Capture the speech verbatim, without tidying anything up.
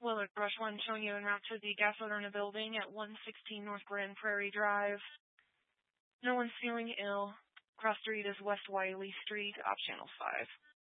Willard Brush one showing you en route to the gas odor in a building at one sixteen North Grand Prairie Drive. No one's feeling ill. Cross street is West Wiley Street, op channel five.